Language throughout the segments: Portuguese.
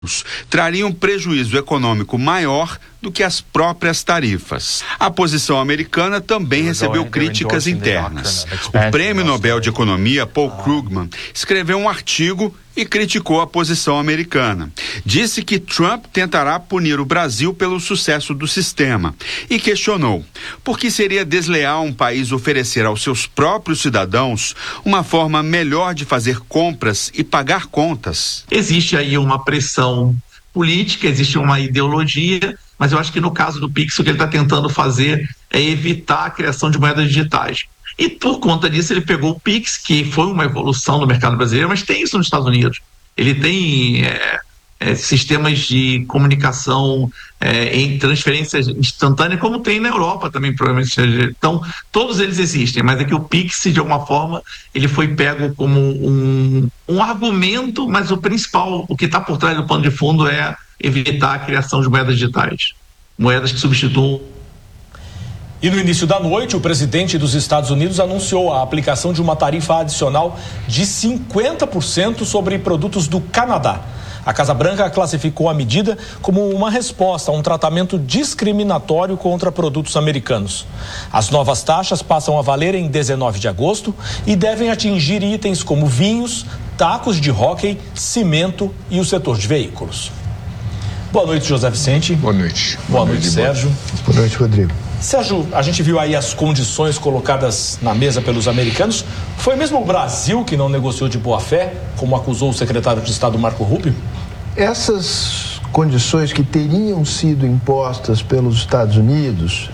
traria um prejuízo econômico maior do que as próprias tarifas. A posição americana também recebeu críticas internas. O Prêmio Nobel de Economia, Paul Krugman, escreveu um artigo e criticou a posição americana. Disse que Trump tentará punir o Brasil pelo sucesso do sistema e questionou por que seria desleal um país oferecer aos seus próprios cidadãos uma forma melhor de fazer compras e pagar contas. Existe aí uma pressão política, existe uma ideologia, mas eu acho que no caso do Pix o que ele está tentando fazer é evitar a criação de moedas digitais. E por conta disso ele pegou o Pix, que foi uma evolução no mercado brasileiro, mas tem isso nos Estados Unidos. Ele tem sistemas de comunicação em transferências instantâneas, como tem na Europa também, provavelmente. Então, todos eles existem, mas é que o Pix, de alguma forma, ele foi pego como um argumento, mas o principal, o que está por trás do pano de fundo é evitar a criação de moedas digitais, moedas que substituam. E no início da noite, o presidente dos Estados Unidos anunciou a aplicação de uma tarifa adicional de 50% sobre produtos do Canadá. A Casa Branca classificou a medida como uma resposta a um tratamento discriminatório contra produtos americanos. As novas taxas passam a valer em 19 de agosto e devem atingir itens como vinhos, tacos de hóquei, cimento e o setor de veículos. Boa noite, José Vicente. Boa noite. Boa noite, Sérgio. Boa noite, Rodrigo. Sérgio, a gente viu aí as condições colocadas na mesa pelos americanos. Foi mesmo o Brasil que não negociou de boa fé, como acusou o secretário de Estado Marco Rubio? Essas condições que teriam sido impostas pelos Estados Unidos,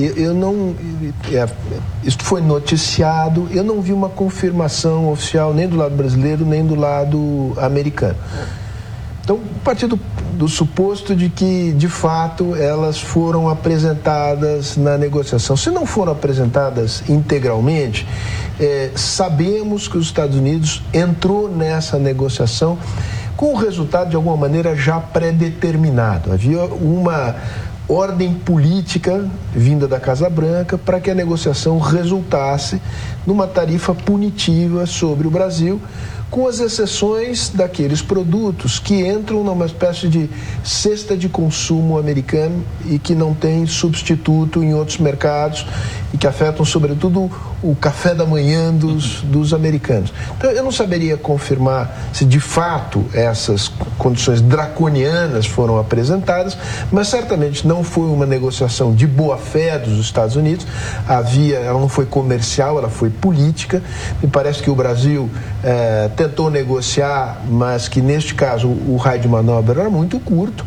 isso foi noticiado, eu não vi uma confirmação oficial nem do lado brasileiro, nem do lado americano. Então, a partir do suposto de que, de fato, elas foram apresentadas na negociação. Se não foram apresentadas integralmente, sabemos que os Estados Unidos entrou nessa negociação com o resultado, de alguma maneira, já pré-determinado. Havia uma ordem política vinda da Casa Branca para que a negociação resultasse numa tarifa punitiva sobre o Brasil, com as exceções daqueles produtos que entram numa espécie de cesta de consumo americano e que não tem substituto em outros mercados e que afetam, sobretudo, o café da manhã dos americanos. Então, eu não saberia confirmar se, de fato, essas condições draconianas foram apresentadas, mas certamente não foi uma negociação de boa-fé dos Estados Unidos. Ela não foi comercial, ela foi política. Me parece que o Brasil tentou negociar, mas que neste caso o raio de manobra era muito curto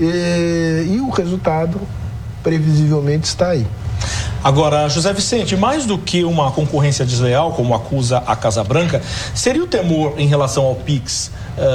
e o resultado previsivelmente está aí. Agora, José Vicente, mais do que uma concorrência desleal, como acusa a Casa Branca, seria o temor em relação ao Pix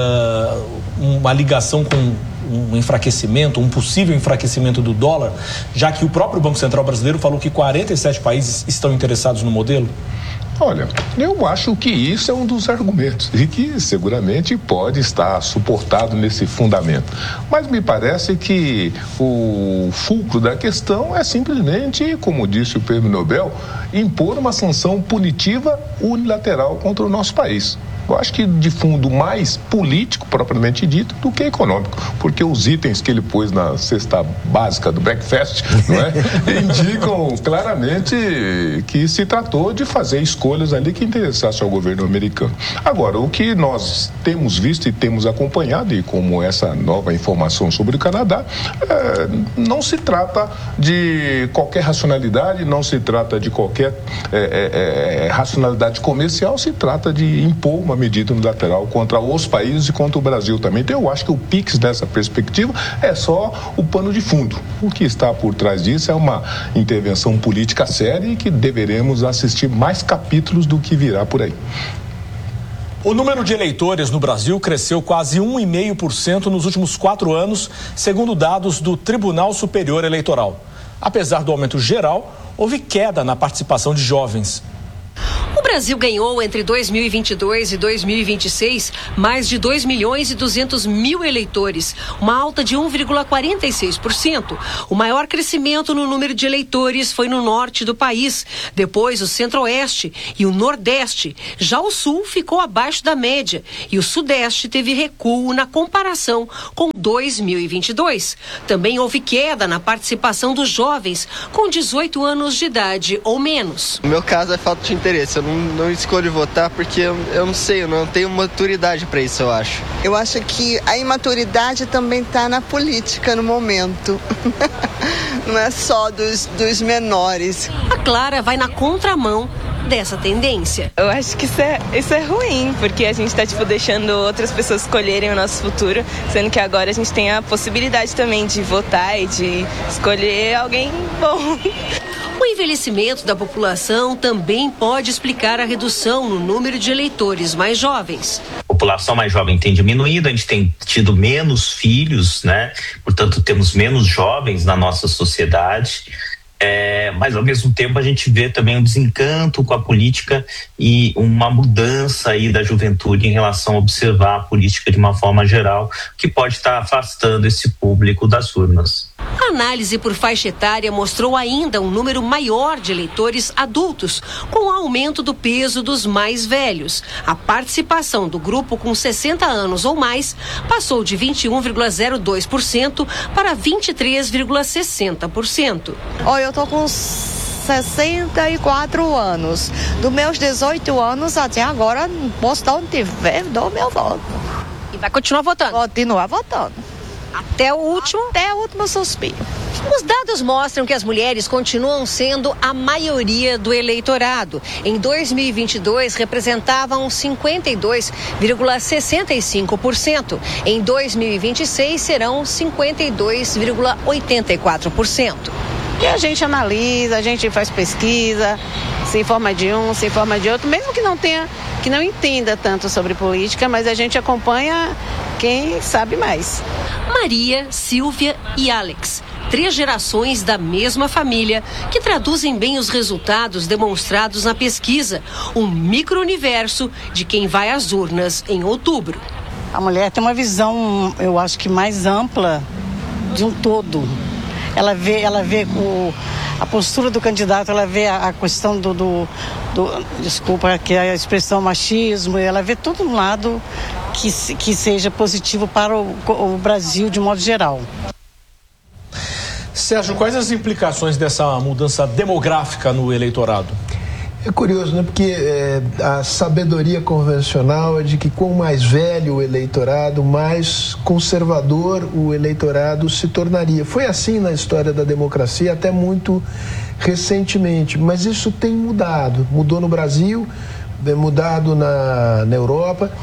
uma ligação com um enfraquecimento, um possível enfraquecimento do dólar, já que o próprio Banco Central brasileiro falou que 47 países estão interessados no modelo? Olha, eu acho que isso é um dos argumentos e que seguramente pode estar suportado nesse fundamento. Mas me parece que o fulcro da questão é simplesmente, como disse o Prêmio Nobel, impor uma sanção punitiva unilateral contra o nosso país. Eu acho que de fundo mais político, propriamente dito, do que econômico, porque os itens que ele pôs na cesta básica do breakfast, não é, indicam claramente que se tratou de fazer escolhas ali que interessassem ao governo americano. Agora, o que nós temos visto e temos acompanhado, e como essa nova informação sobre o Canadá, não se trata de qualquer racionalidade, não se trata de qualquer racionalidade comercial, se trata de impor uma medida unilateral contra os países e contra o Brasil também. Então eu acho que o Pix, nessa perspectiva, é só o pano de fundo. O que está por trás disso é uma intervenção política séria e que deveremos assistir mais capítulos do que virá por aí. O número de eleitores no Brasil cresceu quase 1,5% nos últimos 4 anos, segundo dados do Tribunal Superior Eleitoral. Apesar do aumento geral, houve queda na participação de jovens. O Brasil ganhou entre 2022 e 2026 mais de 2.200.000 eleitores, uma alta de 1,46%. O maior crescimento no número de eleitores foi no norte do país, depois o centro-oeste e o nordeste. Já o sul ficou abaixo da média e o sudeste teve recuo na comparação com 2022. Também houve queda na participação dos jovens com 18 anos de idade ou menos. No meu caso é falta de interesse, eu não escolho votar porque eu não sei, eu não tenho maturidade para isso, eu acho. Eu acho que a imaturidade também está na política no momento, não é só dos menores. A Clara vai na contramão dessa tendência. Eu acho que isso é ruim, porque a gente está deixando outras pessoas escolherem o nosso futuro, sendo que agora a gente tem a possibilidade também de votar e de escolher alguém bom. O envelhecimento da população também pode explicar a redução no número de eleitores mais jovens. A população mais jovem tem diminuído, a gente tem tido menos filhos, né? Portanto, temos menos jovens na nossa sociedade. Mas ao mesmo tempo a gente vê também um desencanto com a política e uma mudança aí da juventude em relação a observar a política de uma forma geral, que pode estar afastando esse público das urnas. A análise por faixa etária mostrou ainda um número maior de eleitores adultos, com o aumento do peso dos mais velhos. A participação do grupo com 60 anos ou mais passou de 21,02% para 23,60%. Olha, eu tô com 64 anos. Dos meus 18 anos até agora, posso dar onde tiver, dou meu voto. E vai continuar votando? Continuar votando. Até o último? Até o último suspiro. Os dados mostram que as mulheres continuam sendo a maioria do eleitorado. Em 2022, representavam 52,65%. Em 2026, serão 52,84%. E a gente analisa, a gente faz pesquisa, se informa de um, se informa de outro, mesmo que não entenda tanto sobre política, mas a gente acompanha quem sabe mais. Maria, Silvia e Alex, 3 gerações da mesma família, que traduzem bem os resultados demonstrados na pesquisa, um micro-universo de quem vai às urnas em outubro. A mulher tem uma visão, eu acho que mais ampla de um todo. Ela vê a postura do candidato, ela vê a questão desculpa, que é a expressão machismo, ela vê todo um lado que seja positivo para o Brasil de modo geral. Sérgio, quais as implicações dessa mudança demográfica no eleitorado? É curioso, né? Porque a sabedoria convencional é de que quanto mais velho o eleitorado, mais conservador o eleitorado se tornaria. Foi assim na história da democracia até muito recentemente, mas isso tem mudado. Mudou no Brasil, mudado na Europa.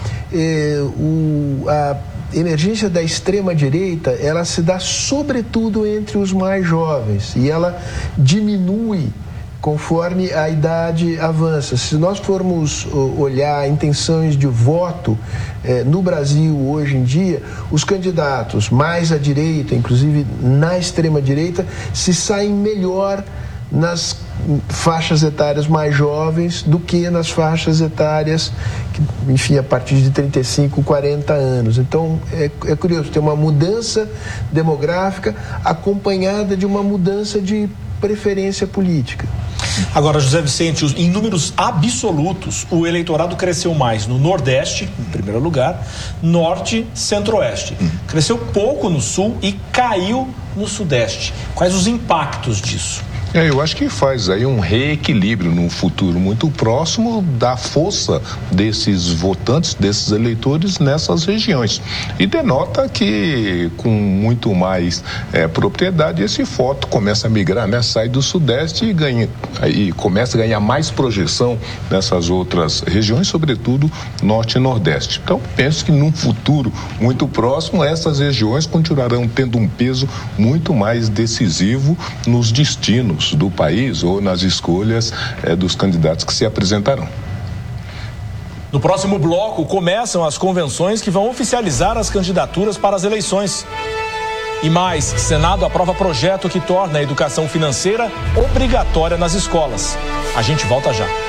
A emergência da extrema-direita, ela se dá sobretudo entre os mais jovens e ela diminui conforme a idade avança. Se nós formos olhar intenções de voto no Brasil hoje em dia, os candidatos mais à direita, inclusive na extrema-direita, se saem melhor nas faixas etárias mais jovens do que nas faixas etárias, enfim, a partir de 35, 40 anos. Então, é curioso, tem uma mudança demográfica acompanhada de uma mudança de preferência política. Agora, José Vicente, em números absolutos, o eleitorado cresceu mais no Nordeste, em primeiro lugar, Norte, Centro-Oeste. Cresceu pouco no Sul e caiu no Sudeste. Quais os impactos disso? Eu acho que faz aí um reequilíbrio no futuro muito próximo da força desses votantes, desses eleitores nessas regiões. E denota que com muito mais propriedade esse voto começa a migrar, né? Sai do Sudeste e começa a ganhar mais projeção nessas outras regiões, sobretudo Norte e Nordeste. Então penso que num futuro muito próximo essas regiões continuarão tendo um peso muito mais decisivo nos destinos do país ou nas escolhas dos candidatos que se apresentarão. No próximo bloco começam as convenções que vão oficializar as candidaturas para as eleições. E mais, Senado aprova projeto que torna a educação financeira obrigatória nas escolas. A gente volta já.